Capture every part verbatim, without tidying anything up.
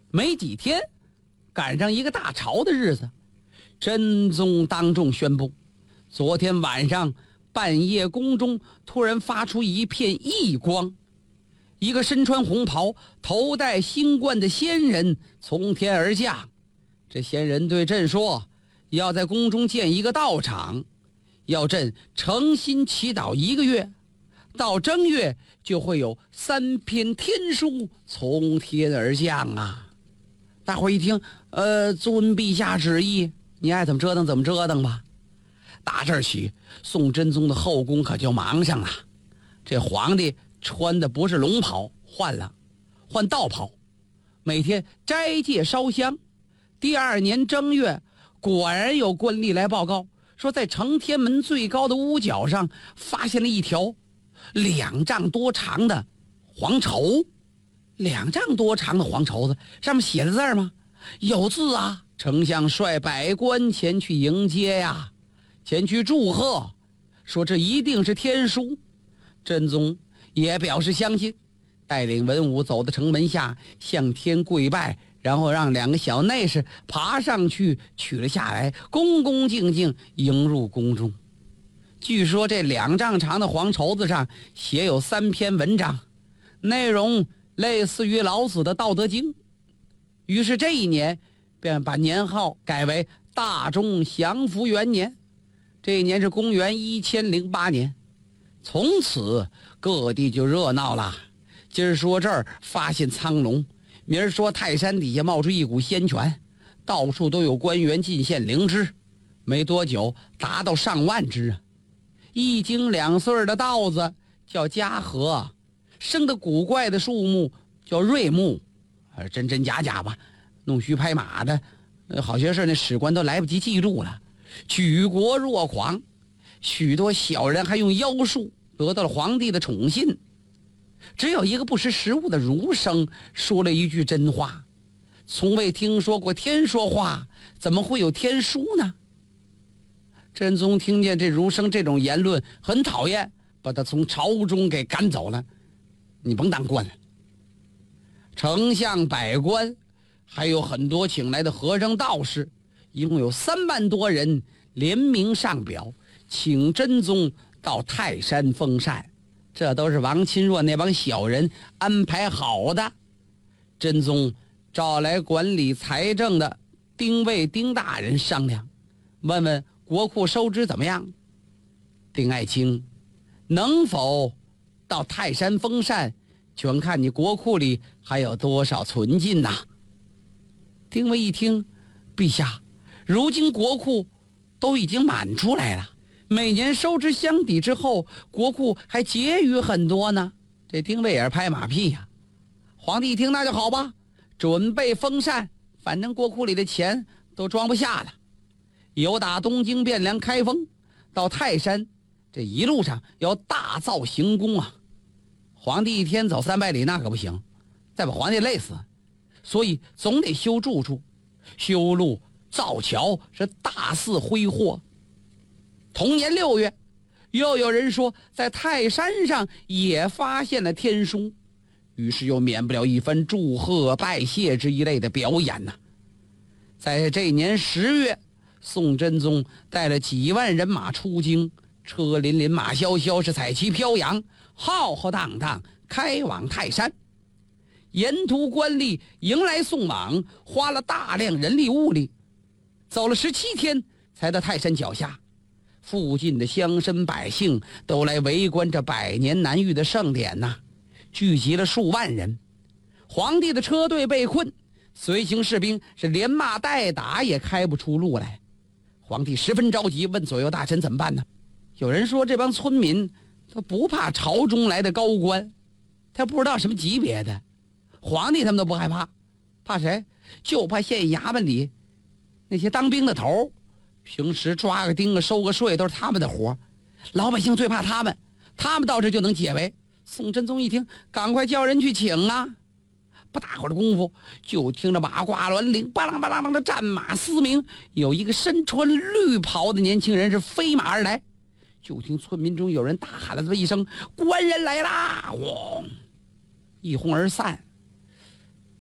没几天，赶上一个大潮的日子，真宗当众宣布，昨天晚上半夜宫中突然发出一片异光，一个身穿红袍头戴星冠的仙人从天而降。这仙人对朕说，要在宫中建一个道场，要朕诚心祈祷一个月，到正月就会有三篇天书从天而降啊！大伙一听，呃，遵陛下旨意，你爱怎么折腾怎么折腾吧。打这儿起，宋真宗的后宫可就忙上了。这皇帝穿的不是龙袍，换了，换道袍，每天斋戒烧香。第二年正月，果然有官吏来报告说，在承天门最高的屋角上发现了一条两丈多长的黄绸。两丈多长的黄绸子上面写的字吗？有字啊！丞相率百官前去迎接呀，前去祝贺，说这一定是天书。真宗也表示相信，带领文武走到城门下，向天跪拜，然后让两个小内侍爬上去取了下来，恭恭敬敬迎入宫中。据说这两丈长的黄绸子上写有三篇文章，内容类似于老子的《道德经》。于是这一年便把年号改为大中祥符元年，这一年是公元一千零八年。从此各地就热闹了，今儿说这儿发现苍龙，明儿说泰山底下冒出一股仙泉，到处都有官员进献灵芝，没多久达到上万只啊！一经两岁的稻子叫嘉禾，生的古怪的树木叫瑞木，真真假假吧，弄虚拍马的，好些事那史官都来不及记录了。举国若狂，许多小人还用妖术得到了皇帝的宠信。只有一个不识时务的儒生说了一句真话，从未听说过天说话，怎么会有天书呢？真宗听见这儒生这种言论很讨厌，把他从朝中给赶走了，你甭当官了。丞相百官还有很多请来的和尚道士，一共有三万多人联名上表，请真宗到泰山封禅。这都是王钦若那帮小人安排好的。真宗找来管理财政的丁谓丁大人商量，问问国库收支怎么样。丁爱卿，能否到泰山封禅，全看你国库里还有多少存进呐。丁谓一听，陛下，如今国库都已经满出来了，每年收支相抵之后，国库还结余很多呢。这丁谓也是拍马屁呀、啊。皇帝一听，那就好吧，准备封禅，反正国库里的钱都装不下了。由打东京汴梁开封到泰山，这一路上要大造行宫啊。皇帝一天走三百里那可不行，再把皇帝累死，所以总得修住处、修路、造桥，是大肆挥霍。同年六月，又有人说在泰山上也发现了天书，于是又免不了一番祝贺拜谢之一类的表演呐、啊。在这年十月，宋真宗带了几万人马出京，车辚辚马萧萧，是彩旗飘扬，浩浩荡荡开往泰山。沿途官吏迎来送往，花了大量人力物力，走了十七天才到泰山脚下。附近的乡绅百姓都来围观这百年难遇的盛典呐、啊，聚集了数万人。皇帝的车队被困，随行士兵是连骂带打也开不出路来。皇帝十分着急，问左右大臣怎么办呢？有人说这帮村民他不怕朝中来的高官，他不知道什么级别的，皇帝他们都不害怕，怕谁？就怕县衙门里那些当兵的头，平时抓个丁个收个税都是他们的活，老百姓最怕他们，他们到这就能解围。宋真宗一听，赶快叫人去请啊！不大会儿的功夫，就听着马挂銮铃，巴啷巴啷啷的战马嘶鸣，有一个身穿绿袍的年轻人是飞马而来。就听村民中有人大喊了这么一声：“官人来啦！”哇，一哄而散。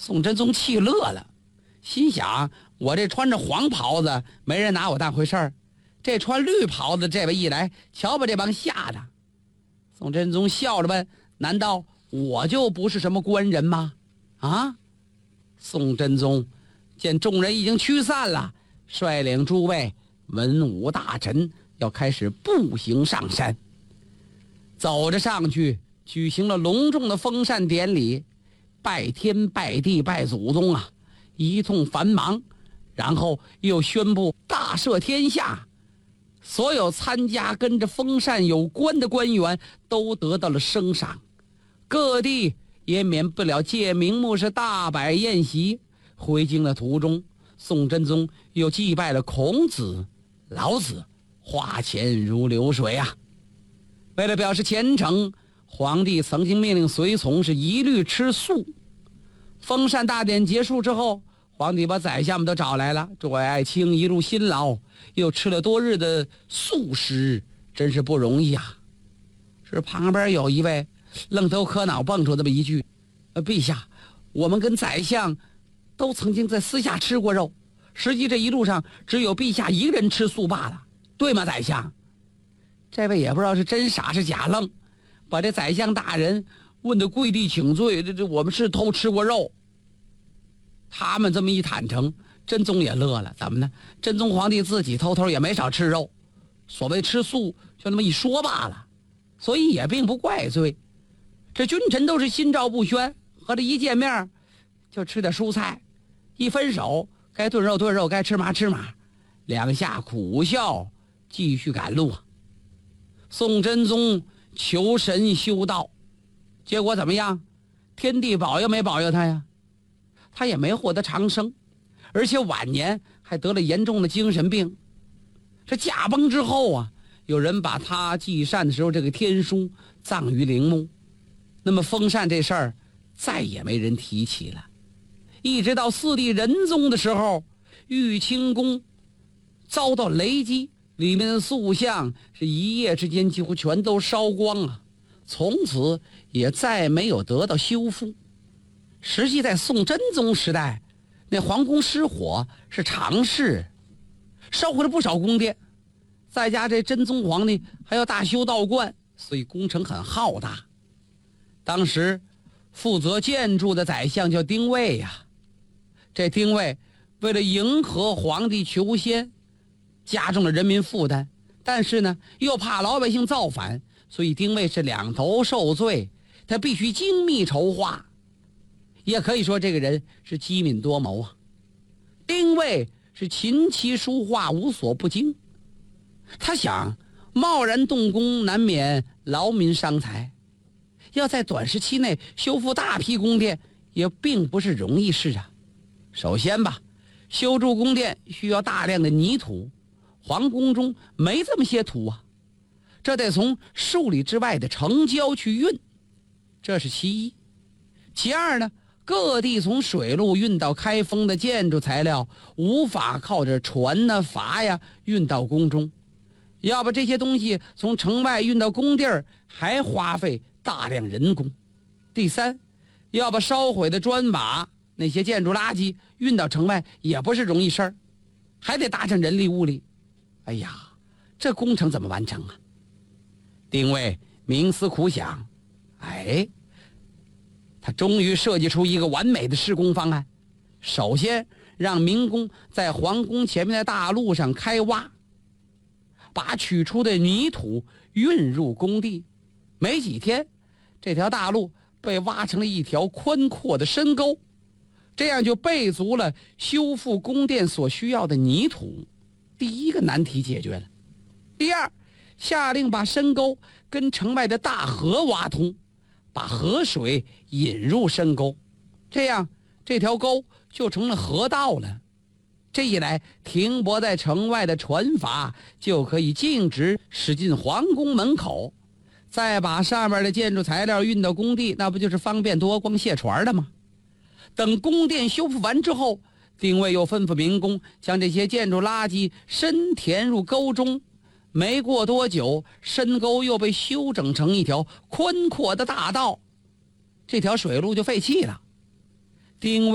宋真宗气乐了，心想我这穿着黄袍子没人拿我当回事儿，这穿绿袍子这位一来，瞧把这帮吓的。宋真宗笑着问，难道我就不是什么官人吗？啊！宋真宗见众人已经驱散了，率领诸位文武大臣要开始步行上山。走着上去，举行了隆重的封禅典礼，拜天拜地拜祖宗啊，一通繁忙，然后又宣布大赦天下，所有参加跟着封禅有关的官员都得到了升赏，各地也免不了借名目是大摆宴席。回京的途中，宋真宗又祭拜了孔子、老子，花钱如流水啊。为了表示虔诚，皇帝曾经命令随从是一律吃素。封禅大典结束之后，皇帝把宰相们都找来了，诸位爱卿一路辛劳，又吃了多日的素食，真是不容易啊。是旁边有一位愣头磕脑蹦出这么一句：呃，陛下，我们跟宰相都曾经在私下吃过肉，实际这一路上只有陛下一个人吃素罢了，对吗，宰相？这位也不知道是真傻是假愣，把这宰相大人问得跪地请罪，这这我们是偷吃过肉。他们这么一坦诚，真宗也乐了。怎么呢？真宗皇帝自己偷偷也没少吃肉，所谓吃素就那么一说罢了，所以也并不怪罪。这君臣都是心照不宣，和这一见面就吃点蔬菜，一分手该炖肉炖肉，该吃麻吃麻，两下苦笑，继续赶路。宋真宗求神修道，结果怎么样？天地保佑没保佑他呀？他也没获得长生，而且晚年还得了严重的精神病。这驾崩之后啊，有人把他祭禅的时候这个天书葬于陵墓，那么封禅这事儿再也没人提起了。一直到四帝仁宗的时候，玉清宫遭到雷击，里面的塑像是一夜之间几乎全都烧光啊，从此也再没有得到修复。实际在宋真宗时代，那皇宫失火是常事，烧毁了不少宫殿，再加这真宗皇帝还要大修道观，所以工程很浩大。当时负责建筑的宰相叫丁谓呀、啊，这丁谓为了迎合皇帝求仙，加重了人民负担，但是呢又怕老百姓造反，所以丁谓是两头受罪，他必须精密筹划。也可以说这个人是机敏多谋啊。丁谓是琴棋书画无所不精，他想贸然动工难免劳民伤财，要在短时期内修复大批宫殿也并不是容易事啊。首先吧，修筑宫殿需要大量的泥土，皇宫中没这么些土啊，这得从数里之外的城郊去运，这是其一。其二呢，各地从水路运到开封的建筑材料无法靠着船呐、筏呀运到宫中，要把这些东西从城外运到宫地儿，还花费大量人工。第三，要把烧毁的砖瓦那些建筑垃圾运到城外也不是容易事儿，还得搭上人力物力。哎呀，这工程怎么完成啊？丁谓冥思苦想，哎，他终于设计出一个完美的施工方案。首先让民工在皇宫前面的大路上开挖，把取出的泥土运入工地。没几天，这条大路被挖成了一条宽阔的深沟，这样就备足了修复宫殿所需要的泥土。第一个难题解决了。第二，下令把深沟跟城外的大河挖通，把河水引入深沟，这样这条沟就成了河道了。这一来，停泊在城外的船筏就可以径直驶进皇宫门口，再把上面的建筑材料运到工地，那不就是方便多光卸船了吗？等宫殿修复完之后，丁谓又吩咐民工将这些建筑垃圾深填入沟中。没过多久，深沟又被修整成一条宽阔的大道，这条水路就废弃了。丁谓